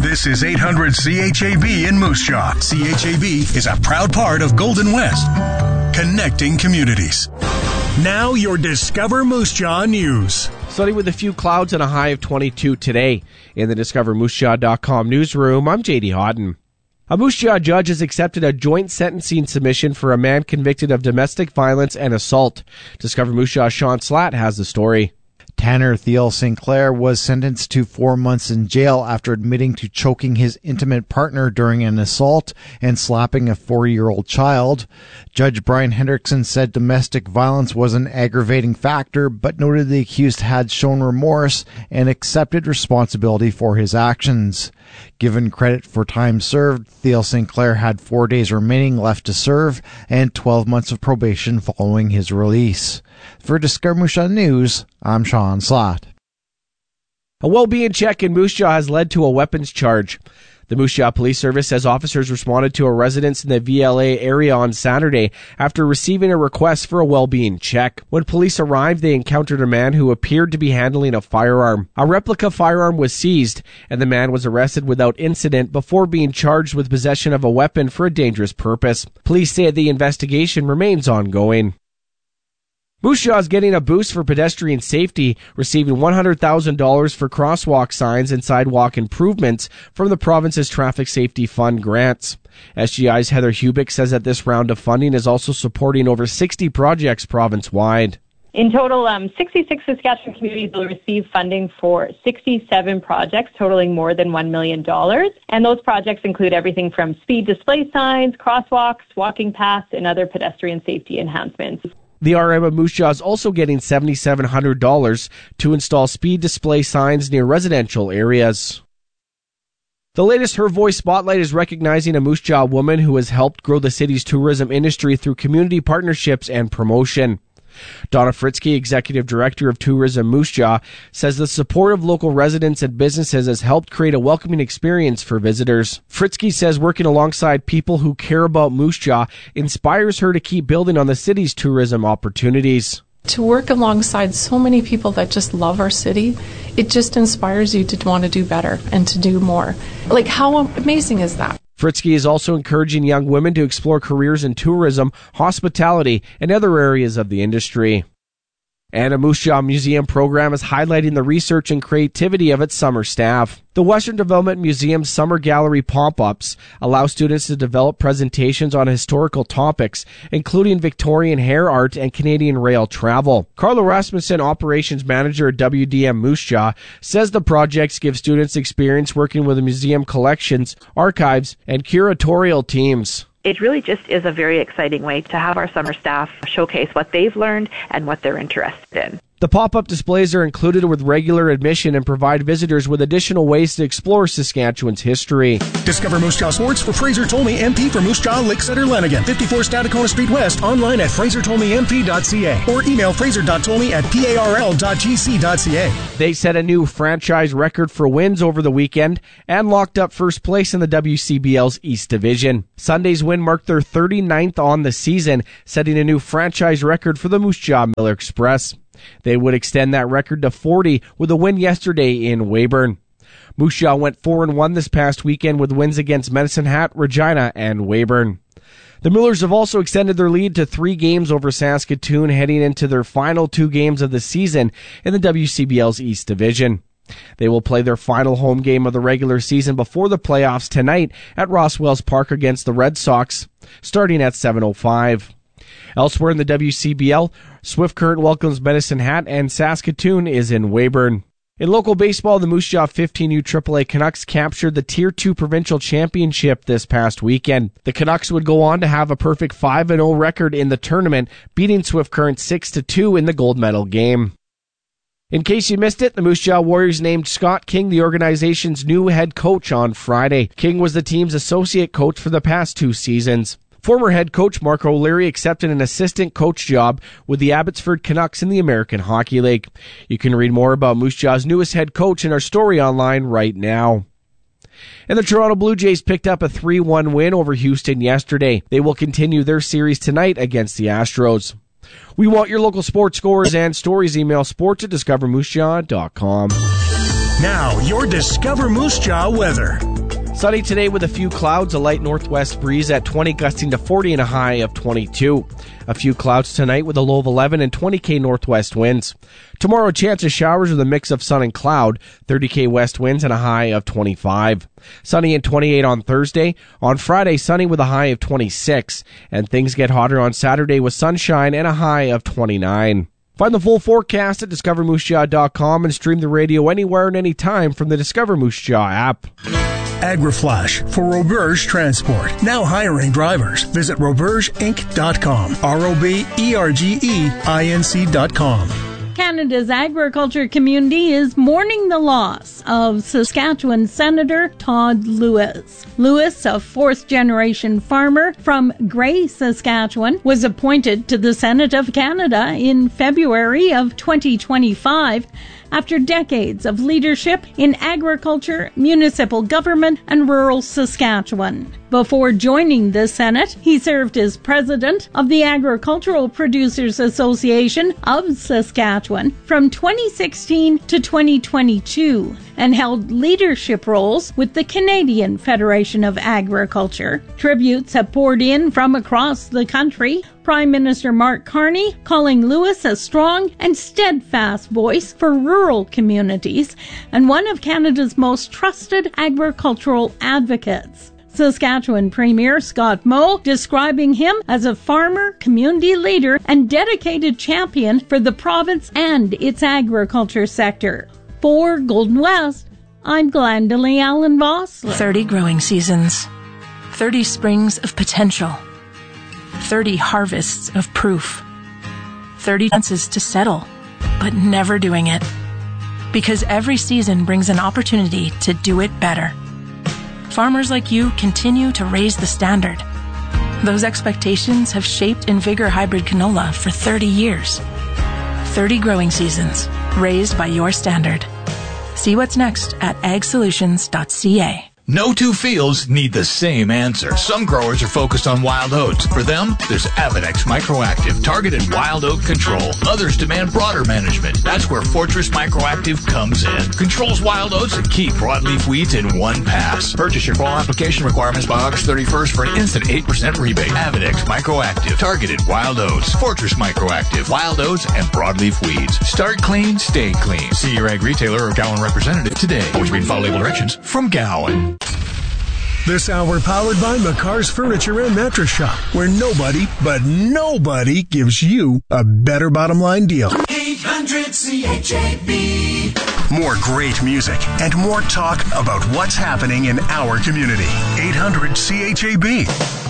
This is 800 CHAB in Moose Jaw. CHAB is a proud part of Golden West, connecting communities. Now your Discover Moose Jaw news. Sunny with a few clouds and a high of 22 today. In the DiscoverMooseJaw.com newsroom, I'm JD Hodden. A Moose Jaw judge has accepted a joint sentencing submission for a man convicted of domestic violence and assault. Discover Moose Jaw's Sean Slatt has the story. Tanner Thiel Sinclair was sentenced to 4 months in jail after admitting to choking his intimate partner during an assault and slapping a 4-year-old child. Judge Brian Hendrickson said domestic violence was an aggravating factor, but noted the accused had shown remorse and accepted responsibility for his actions. Given credit for time served, Thiel Sinclair had 4 days remaining left to serve and 12 months of probation following his release. For Discover Moose Jaw News, I'm Sean Slatt. A well-being check in Moose Jaw has led to a weapons charge. The Moose Jaw Police Service says officers responded to a residence in the VLA area on Saturday after receiving a request for a well-being check. When police arrived, they encountered a man who appeared to be handling a firearm. A replica firearm was seized, and the man was arrested without incident before being charged with possession of a weapon for a dangerous purpose. Police say the investigation remains ongoing. Moose Jaw is getting a boost for pedestrian safety, receiving $100,000 for crosswalk signs and sidewalk improvements from the province's Traffic Safety Fund grants. SGI's Heather Hubick says that this round of funding is also supporting over 60 projects province-wide. In total, 66 Saskatchewan communities will receive funding for 67 projects totaling more than $1 million. And those projects include everything from speed display signs, crosswalks, walking paths, and other pedestrian safety enhancements. The RM of Moose Jaw is also getting $7,700 to install speed display signs near residential areas. The latest Her Voice Spotlight is recognizing a Moose Jaw woman who has helped grow the city's tourism industry through community partnerships and promotion. Donna Fritzke, Executive Director of Tourism Moose Jaw, says the support of local residents and businesses has helped create a welcoming experience for visitors. Fritzke says working alongside people who care about Moose Jaw inspires her to keep building on the city's tourism opportunities. To work alongside so many people that just love our city, it just inspires you to want to do better and to do more. Like, how amazing is that? Fritzke is also encouraging young women to explore careers in tourism, hospitality, and other areas of the industry. And a Moose Jaw Museum program is highlighting the research and creativity of its summer staff. The Western Development Museum's Summer Gallery pop-ups allow students to develop presentations on historical topics, including Victorian hair art and Canadian rail travel. Carla Rasmussen, Operations Manager at WDM Moose Jaw, says the projects give students experience working with the museum collections, archives, and curatorial teams. It really just is a very exciting way to have our summer staff showcase what they've learned and what they're interested in. The pop-up displays are included with regular admission and provide visitors with additional ways to explore Saskatchewan's history. Discover Moose Jaw Sports for Fraser Tolmie MP for Moose Jaw, Lakeside, or Lanigan. 54 Stadacona Street West, online at frasertolmiemp.ca or email fraser.tolmie@parl.gc.ca. They set a new franchise record for wins over the weekend and locked up first place in the WCBL's East Division. Sunday's win marked their 39th on the season, setting a new franchise record for the Moose Jaw Miller Express. They would extend that record to 40 with a win yesterday in Weyburn. Moose Jaw went 4-1 this past weekend with wins against Medicine Hat, Regina, and Weyburn. The Millers have also extended their lead to 3 games over Saskatoon heading into their final 2 games of the season in the WCBL's East Division. They will play their final home game of the regular season before the playoffs tonight at Rosswells Park against the Red Sox, starting at 7:05. Elsewhere in the WCBL, Swift Current welcomes Medicine Hat and Saskatoon is in Weyburn. In local baseball, the Moose Jaw 15U AAA Canucks captured the Tier 2 provincial championship this past weekend. The Canucks would go on to have a perfect 5-0 record in the tournament, beating Swift Current 6-2 in the gold medal game. In case you missed it, the Moose Jaw Warriors named Scott King the organization's new head coach on Friday. King was the team's associate coach for the past 2 seasons. Former head coach Mark O'Leary accepted an assistant coach job with the Abbotsford Canucks in the American Hockey League. You can read more about Moose Jaw's newest head coach in our story online right now. And the Toronto Blue Jays picked up a 3-1 win over Houston yesterday. They will continue their series tonight against the Astros. We want your local sports scores and stories. Email sports@discovermoosejaw.com. Now, your Discover Moose Jaw weather. Sunny today with a few clouds, a light northwest breeze at 20, gusting to 40 and a high of 22. A few clouds tonight with a low of 11 and 20 northwest winds. Tomorrow, a chance of showers with a mix of sun and cloud, 30 west winds and a high of 25. Sunny and 28 on Thursday. On Friday, sunny with a high of 26. And things get hotter on Saturday with sunshine and a high of 29. Find the full forecast at discovermoosejaw.com and stream the radio anywhere and anytime from the Discover Moose Jaw app. AgriFlash for Roberge Transport. Now hiring drivers. Visit robergeinc.com. ROBERGEINC.com. Canada's agriculture community is mourning the loss of Saskatchewan Senator Todd Lewis. Lewis, a fourth-generation farmer from Gray, Saskatchewan, was appointed to the Senate of Canada in February of 2025 after decades of leadership in agriculture, municipal government, and rural Saskatchewan. Before joining the Senate, he served as president of the Agricultural Producers Association of Saskatchewan from 2016 to 2022 and held leadership roles with the Canadian Federation of Agriculture. Tributes have poured in from across the country. Prime Minister Mark Carney calling Lewis a strong and steadfast voice for rural communities and one of Canada's most trusted agricultural advocates. Saskatchewan Premier Scott Moe describing him as a farmer, community leader, and dedicated champion for the province and its agriculture sector. For Golden West, I'm Glendalee Allen Vossler. 30 growing seasons, 30 springs of potential, 30 harvests of proof, 30 chances to settle, but never doing it. Because every season brings an opportunity to do it better. Farmers like you continue to raise the standard. Those expectations have shaped InVigor hybrid canola for 30 years. 30 growing seasons, raised by your standard. See what's next at agsolutions.ca. No two fields need the same answer. Some growers are focused on wild oats. For them, there's Avenex Microactive, targeted wild oat control. Others demand broader management. That's where Fortress Microactive comes in. Controls wild oats and key broadleaf weeds in one pass. Purchase your fall application requirements by August 31st for an instant 8% rebate. Avenex Microactive, targeted wild oats. Fortress Microactive, wild oats and broadleaf weeds. Start clean, stay clean. See your ag retailer or Gowan representative today. Always read and follow label directions from Gowan. This hour powered by McCar's Furniture and Mattress Shop, where nobody, but nobody gives you a better bottom line deal. 800 CHAB. More great music and more talk about what's happening in our community. 800 CHAB.